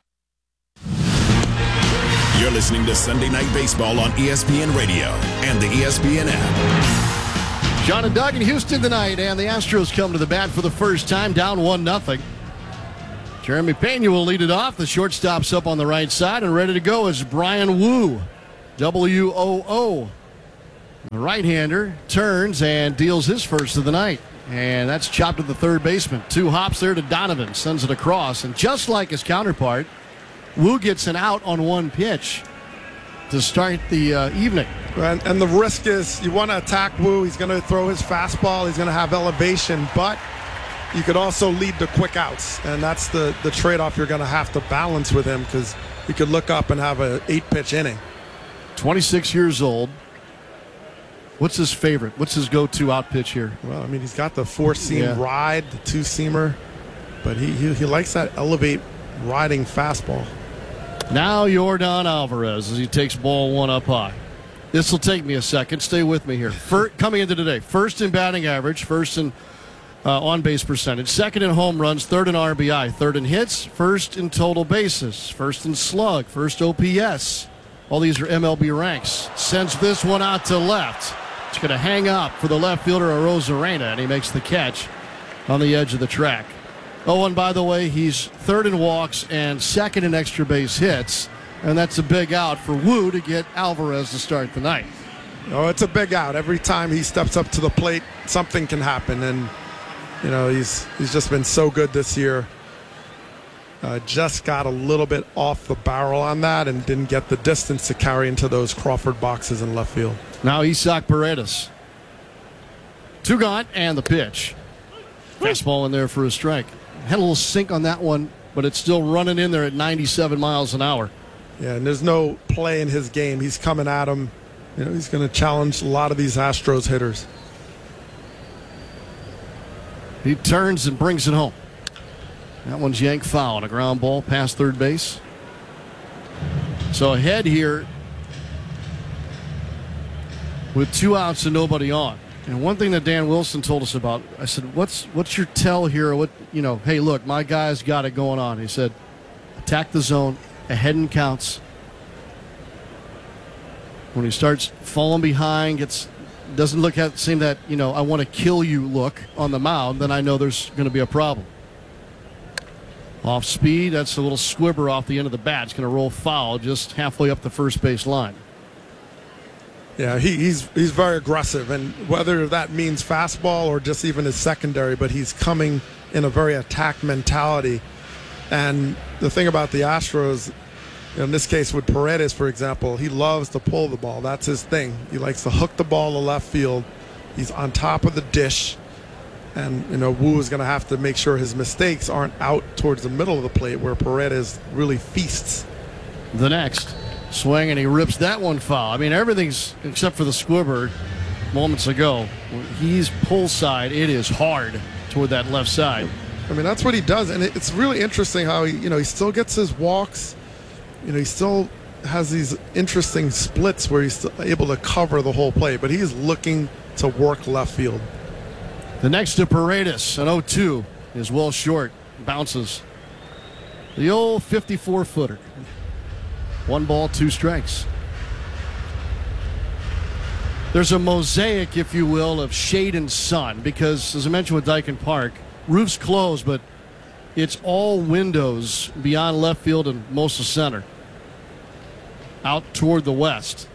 You're listening to Sunday Night Baseball on E S P N Radio and the E S P N app. John and Doug in Houston tonight, and the Astros come to the bat for the first time, down one nothing. Jeremy Pena will lead it off. The shortstop's up on the right side, and ready to go is Brian Wu, W O O. The right-hander turns and deals his first of the night, and that's chopped to the third baseman. Two hops there to Donovan, sends it across, and just like his counterpart, Wu gets an out on one pitch to start the uh, evening. And, and the risk is you want to attack Wu. He's going to throw his fastball. He's going to have elevation, but you could also lead to quick outs, and that's the, the trade-off you're going to have to balance with him, because he could look up and have an eight-pitch inning. twenty-six years old. What's his favorite? What's his go-to out pitch here? Well, I mean, he's got the four-seam Yeah. ride, the two-seamer, but he, he he likes that elevate riding fastball. Now Yordan Alvarez as he takes ball one up high. This will take me a second. Stay with me here. First, coming into today, first in batting average, first in uh, on-base percentage, second in home runs, third in R B I, third in hits, first in total bases, first in slug, first O P S. All these are M L B ranks. Sends this one out to left. It's going to hang up for the left fielder, Arozarena, and he makes the catch on the edge of the track. Oh, and by the way, he's third in walks and second in extra base hits, and that's a big out for Wu to get Alvarez to start the night. Oh, it's a big out. Every time he steps up to the plate, something can happen, and you know he's he's just been so good this year. Uh, just got a little bit off the barrel on that and didn't get the distance to carry into those Crawford boxes in left field. Now Isaac Paredes. Two gone, and the pitch. Fastball in there for a strike. Had a little sink on that one, but it's still running in there at ninety-seven miles an hour. Yeah, and there's no play in his game. He's coming at him. You know, he's going to challenge a lot of these Astros hitters. He turns and brings it home. That one's yanked foul on a ground ball past third base. So ahead here with two outs and nobody on. And one thing that Dan Wilson told us about, I said, what's what's your tell here? What you know, hey, look, my guy's got it going on. He said, attack the zone, ahead and counts. When he starts falling behind, gets doesn't look at seem that, you know, I want to kill you look on the mound, then I know there's going to be a problem. Off speed, that's a little squibber off the end of the bat. It's going to roll foul just halfway up the first base line. Yeah, he, he's he's very aggressive, and whether that means fastball or just even his secondary, but he's coming in a very attack mentality. And the thing about the Astros, in this case with Paredes, for example, he loves to pull the ball. That's his thing. He likes to hook the ball to left field. He's on top of the dish. And, you know, Wu is going to have to make sure his mistakes aren't out towards the middle of the plate where Paredes really feasts. The next swing, and he rips that one foul. I mean, everything's, except for the squibber moments ago. He's pull side. It is hard toward that left side. I mean, that's what he does. And it's really interesting how, he, you know, he still gets his walks. You know, he still has these interesting splits where he's still able to cover the whole play. But he's looking to work left field. The next to Paredes, an oh two, is well short, bounces. The old fifty-four footer. One ball, two strikes. There's a mosaic, if you will, of shade and sun because, as I mentioned with Dyken Park, roof's closed, but it's all windows beyond left field and most of center. Out toward the west.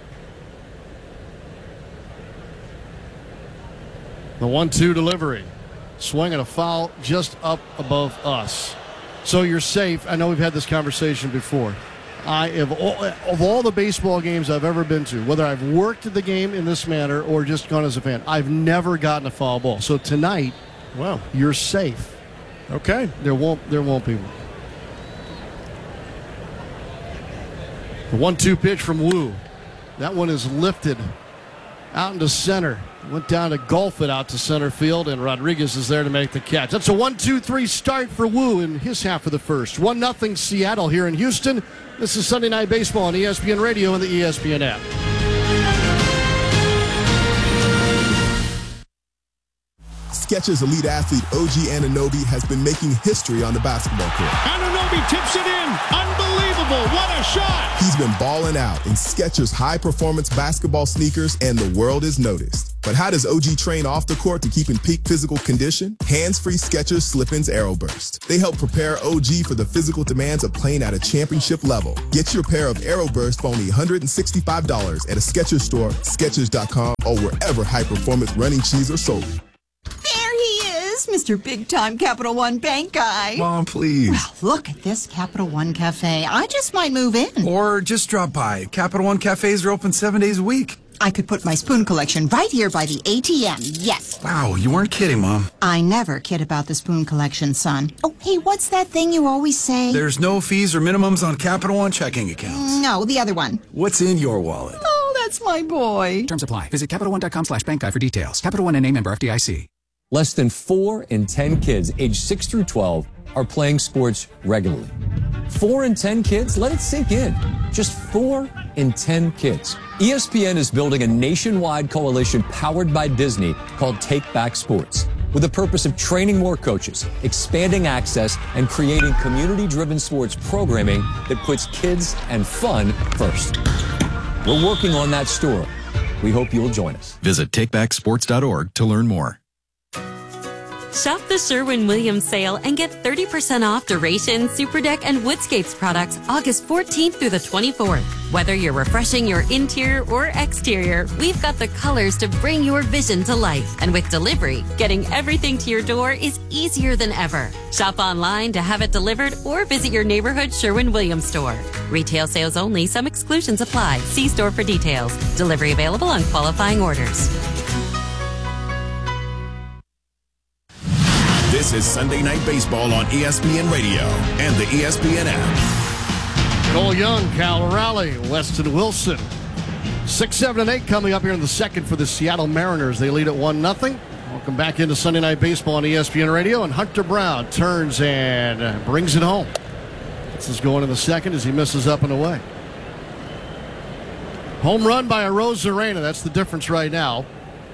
The one two delivery. Swing and a foul just up above us. So you're safe. I know we've had this conversation before. I have all, of all the baseball games I've ever been to, whether I've worked the game in this manner or just gone as a fan, I've never gotten a foul ball. So tonight, wow, you're safe. Okay. There won't there won't be one. The one two pitch from Wu. That one is lifted out into center. Went down to golf it out to center field, and Rodriguez is there to make the catch. That's a one two three start for Wu in his half of the first. one nothing Seattle here in Houston. This is Sunday Night Baseball on E S P N Radio and the E S P N app. Skechers elite athlete O G Anunoby has been making history on the basketball court. Anunoby tips it in. Unbelievable. What a shot. He's been balling out in Skechers high-performance basketball sneakers, and the world is noticed. But how does O G train off the court to keep in peak physical condition? Hands-free Skechers Slip-ins Aeroburst. They help prepare O G for the physical demands of playing at a championship level. Get your pair of Aeroburst for only one hundred sixty-five dollars at a Skechers store, Skechers dot com, or wherever high-performance running shoes are sold. There he is, Mister Big Time Capital One Bank guy. Mom, please. Well, look at this Capital One Cafe. I just might move in. Or just drop by. Capital One cafes are open seven days a week. I could put my spoon collection right here by the A T M. Yes. Wow, you weren't kidding, Mom. I never kid about the spoon collection, son. Oh, hey, what's that thing you always say? There's no fees or minimums on Capital One checking accounts. No, the other one. What's in your wallet? Oh, that's my boy. Terms apply. Visit Capital One dot com slash bank guide for details. Capital One N A member F D I C. Less than four in ten kids aged six through twelve are playing sports regularly. Four in ten kids? Let it sink in. Just four in ten kids. E S P N is building a nationwide coalition powered by Disney called Take Back Sports, with the purpose of training more coaches, expanding access, and creating community-driven sports programming that puts kids and fun first. We're working on that story. We hope you'll join us. Visit take back sports dot org to learn more. Shop the Sherwin-Williams sale and get thirty percent off Duration, Superdeck, and Woodscapes products August fourteenth through the twenty-fourth. Whether you're refreshing your interior or exterior, we've got the colors to bring your vision to life. And with delivery, getting everything to your door is easier than ever. Shop online to have it delivered or visit your neighborhood Sherwin-Williams store. Retail sales only. Some exclusions apply. See store for details. Delivery available on qualifying orders. This is Sunday Night Baseball on E S P N Radio and the E S P N app. Cole Young, Cal Raleigh, Weston Wilson. Six, seven, and eight coming up here in the second for the Seattle Mariners. They lead at one nothing. Welcome back into Sunday Night Baseball on E S P N Radio, and Hunter Brown turns and brings it home. This is going in the second as he misses up and away. Home run by Arozarena. That's the difference right now.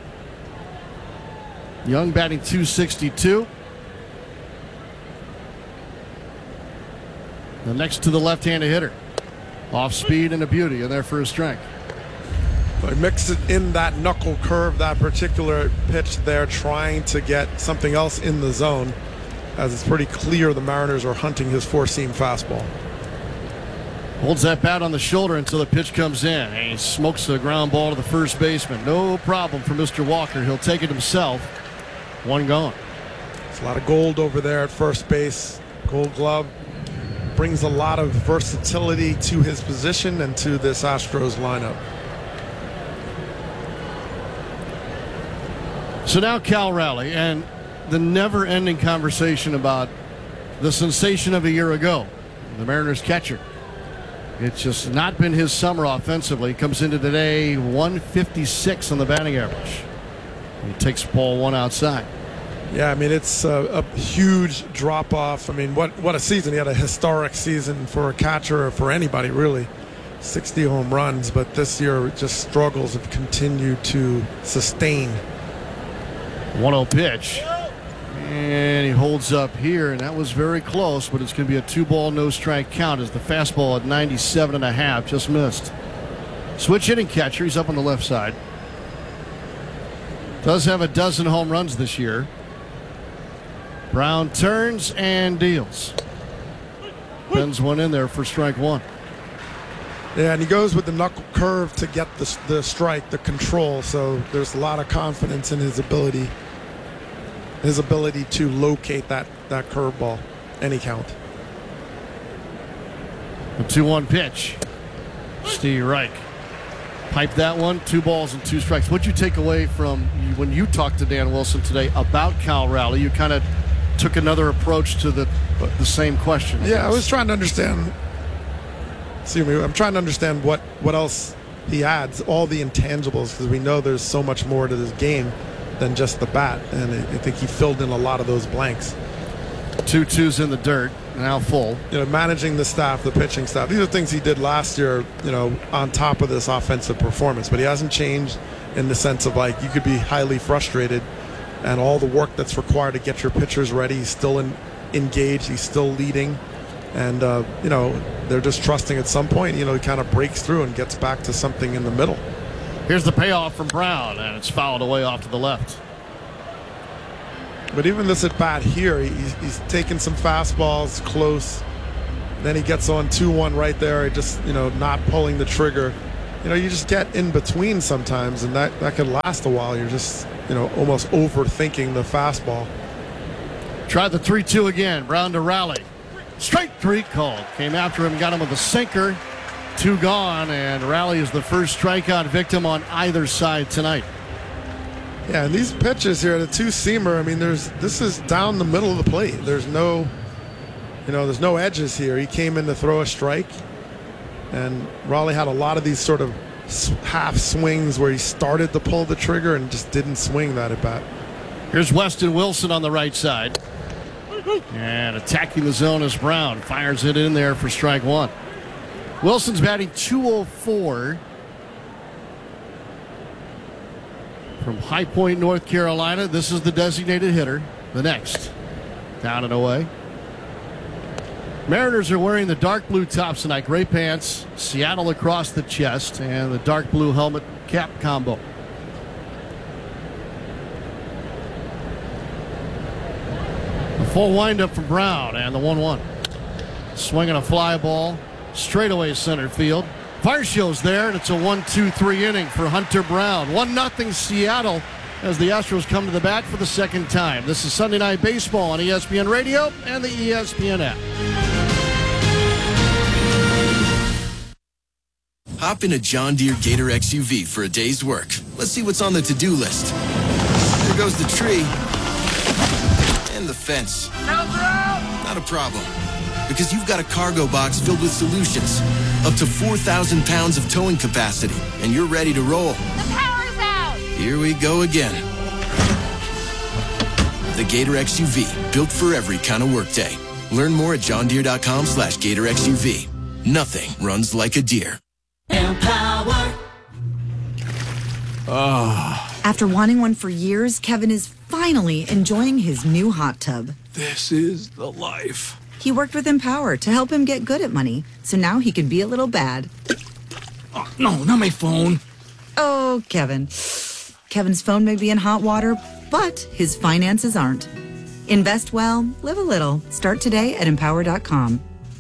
Young batting two sixty-two. The next to the left-handed hitter. Off speed and a beauty, and there for his strike. I mix it in that knuckle curve, that particular pitch there, trying to get something else in the zone, as it's pretty clear the Mariners are hunting his four-seam fastball. Holds that bat on the shoulder until the pitch comes in, and he smokes the ground ball to the first baseman. No problem for Mister Walker. He'll take it himself. One gone. There's a lot of gold over there at first base. Gold Glove brings a lot of versatility to his position and to this Astros lineup. So now Cal Raleigh and the never-ending conversation about the sensation of a year ago, the Mariners catcher. It's just not been his summer offensively. Comes into today one fifty-six on the batting average. He takes ball one outside. Yeah, I mean, it's a, a huge drop-off. I mean, what, what a season. He had a historic season for a catcher or for anybody, really. sixty home runs, but this year just struggles have continued to sustain. one oh pitch. And he holds up here, and that was very close, but it's going to be a two-ball, no-strike count as the fastball at ninety-seven and a half just missed. Switch hitting catcher. He's up on the left side. Does have a dozen home runs this year. Brown turns and deals. Pins one in there for strike one. Yeah, and he goes with the knuckle curve to get the, the strike, the control. So there's a lot of confidence in his ability, his ability to locate that, that curveball, any count. A two one pitch. Steve Reich. Pipe that one. Two balls and two strikes. What'd you take away from when you talked to Dan Wilson today about Cal Raleigh? You kind of took another approach to the the same question. I yeah, guess. I was trying to understand. Excuse me. I'm trying to understand what what else he adds all the intangibles, because we know there's so much more to this game than just the bat, and I think he filled in a lot of those blanks. Two twos in the dirt, now full. You know, managing the staff, the pitching staff. These are things he did last year, you know, on top of this offensive performance. But he hasn't changed in the sense of, like, you could be highly frustrated, and all the work that's required to get your pitchers ready. He's still in, engaged. He's still leading. And, uh, you know, they're just trusting at some point, you know, he kind of breaks through and gets back to something in the middle. Here's the payoff from Brown, and it's fouled away off to the left. But even this at bat here, he's, he's taking some fastballs close. Then he gets on two one right there, just, you know, not pulling the trigger. You know, you just get in between sometimes, and that, that can last a while. You're just, you know, almost overthinking the fastball. Tried the three two again. Brown to Raleigh. Strike three called. Came after him, got him with a sinker. Two gone, and Raleigh is the first strikeout victim on either side tonight. Yeah, and these pitches here, the two-seamer, I mean, there's this is down the middle of the plate. There's no, you know, there's no edges here. He came in to throw a strike, and Raleigh had a lot of these sort of half swings where he started to pull the trigger and just didn't swing that at bat. Here's Weston Wilson on the right side. And attacking the zone is Brown. Fires it in there for strike one. Wilson's batting two oh four from High Point, North Carolina. This is the designated hitter. The next. Down and away. Mariners are wearing the dark blue tops tonight. Gray pants, Seattle across the chest, and the dark blue helmet cap combo. A full windup from Brown, and the one one. Swinging a fly ball. Straightaway center field. Varshio's there, and it's a one two three inning for Hunter Brown. one nothing Seattle as the Astros come to the bat for the second time. This is Sunday Night Baseball on E S P N Radio and the E S P N app. Hop in a John Deere Gator X U V for a day's work. Let's see what's on the to-do list. There goes the tree. And the fence. Not a problem. Because you've got a cargo box filled with solutions. Up to four thousand pounds of towing capacity. And you're ready to roll. The power's out! Here we go again. The Gator X U V. Built for every kind of workday. Learn more at johndeere.com slash Gator X U V. Nothing runs like a deer. Empower. Oh. After wanting one for years, Kevin is finally enjoying his new hot tub. This is the life. He worked with Empower to help him get good at money, so now he can be a little bad. Oh, no, not my phone. Oh, Kevin. Kevin's phone may be in hot water, but his finances aren't. Invest well, live a little. Start today at empower dot com.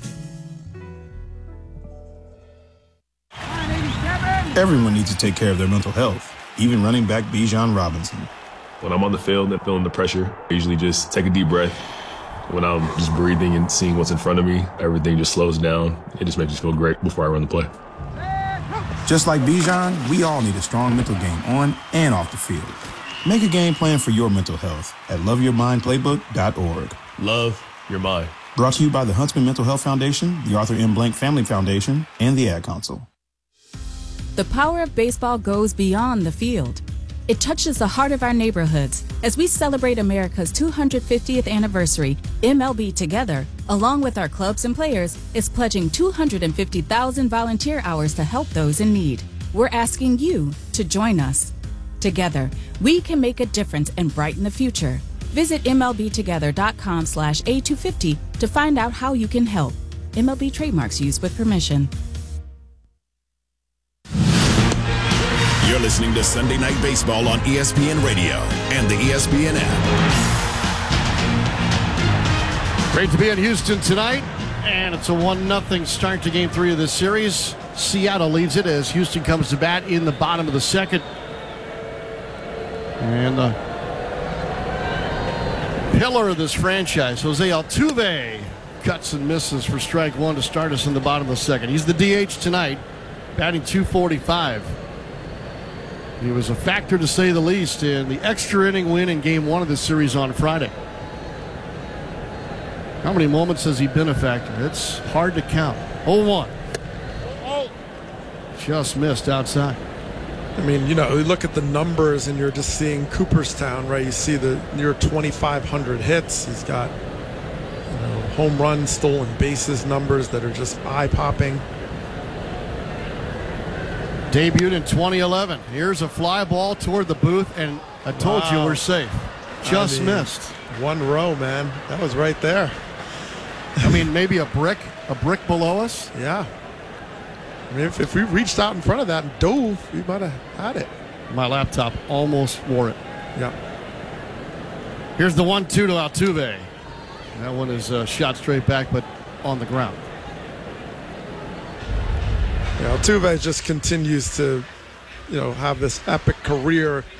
Everyone needs to take care of their mental health, even running back Bijan Robinson. When I'm on the field and feeling the pressure, I usually just take a deep breath. When I'm just breathing and seeing what's in front of me, everything just slows down. It just makes me feel great before I run the play. Just like Bijan, we all need a strong mental game on and off the field. Make a game plan for your mental health at love your mind playbook dot org. Love your mind. Brought to you by the Huntsman Mental Health Foundation, the Arthur M. Blank Family Foundation, and the Ad Council. The power of baseball goes beyond the field. It touches the heart of our neighborhoods. As we celebrate America's two hundred fiftieth anniversary, M L B Together, along with our clubs and players, is pledging two hundred fifty thousand volunteer hours to help those in need. We're asking you to join us. Together, we can make a difference and brighten the future. Visit M L B together dot com slash A two fifty to find out how you can help. M L B trademarks used with permission. You're listening to Sunday Night Baseball on E S P N Radio and the E S P N app. Great to be in Houston tonight, and it's a one nothing start to game three of this series. Seattle leads it as Houston comes to bat in the bottom of the second. And the pillar of this franchise, Jose Altuve, cuts and misses for strike one to start us in the bottom of the second. He's the D H tonight, batting two forty-five. He was a factor, to say the least, in the extra inning win in game one of this series on Friday. How many moments has he been a factor? It's hard to count. oh one. Just missed outside. I mean, you know, you look at the numbers and you're just seeing Cooperstown, right? You see the near twenty-five hundred hits. He's got, you know, home runs, stolen bases numbers that are just eye-popping. Debuted in twenty eleven. Here's a fly ball toward the booth, and I told Wow. you we're safe. Just I mean, missed. One row, man. That was right there. I mean, maybe a brick, a brick below us. Yeah. I mean, if, if we reached out in front of that and dove, we might have had it. My laptop almost wore it. Yeah. Here's the one two to Altuve. That one is uh, shot straight back, but on the ground. Yeah, Altuve just continues to, you know, have this epic career